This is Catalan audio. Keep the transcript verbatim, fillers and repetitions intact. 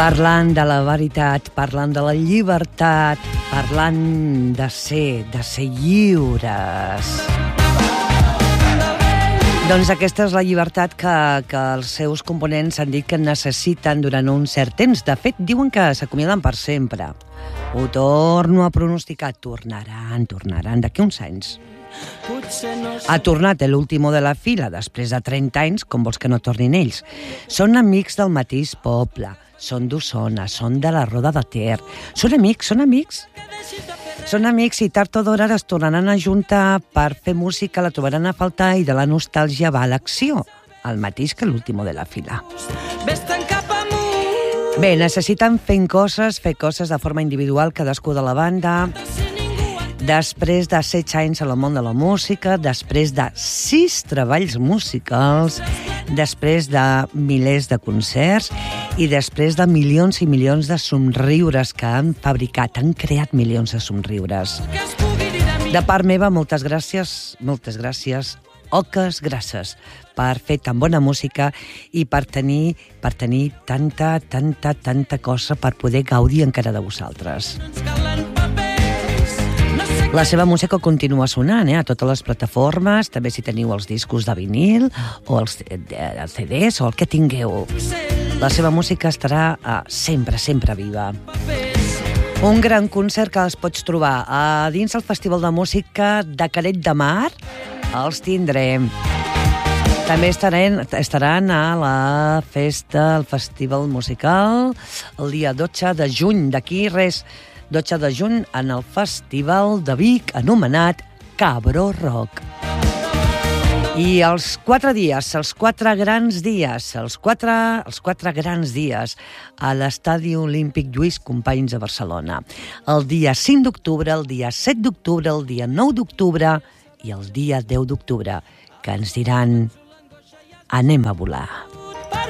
Parlant de la veritat, parlant de la llibertat, parlant de ser, de ser lliures. Doncs aquesta és la llibertat que, que els seus components han dit que necessiten durant un cert temps. De fet, diuen que s'acomiaden per sempre. Ho torno a pronosticar. Tornaran, tornaran d'aquí uns anys. Ha tornat l'último de la fila després de trenta anys, com vols que no tornin ells. Són amics del mateix poble, són d'Osona, són de la Roda de Ter. Són amics, són amics. Són amics i tard o d'hora es tornaran a juntar per fer música, la trobaran a faltar i de la nostàlgia va a l'acció, el mateix que l'último de la fila. Bé, necessiten fer coses, fer coses de forma individual, cadascú de la banda. Després de setze anys al món de la música, després de sis treballs musicals, després de milers de concerts i després de milions i milions de somriures que han fabricat, han creat milions de somriures. De part meva, moltes gràcies, moltes gràcies, oques grasses, per fer tan bona música i per tenir, per tenir tanta, tanta, tanta cosa per poder gaudir encara de vosaltres. La seva música continua sonant eh, a totes les plataformes, també si teniu els discos de vinil o els, els C Ds o el que tingueu. La seva música estarà eh, sempre, sempre viva. Un gran concert que els pots trobar a dins el Festival de Música de Canet de Mar. Els tindrem. També estaran, estaran a la festa, al Festival Musical, el dia dotze de juny, d'aquí res... dotze de juny en el Festival de Vic anomenat Cabró Rock. I els quatre dies, els quatre grans dies, els quatre, els quatre grans dies a l'Estadi Olímpic Lluís Companys de Barcelona. El dia cinc d'octubre, el dia set d'octubre, el dia nou d'octubre i el dia deu d'octubre, que ens diran anem a volar.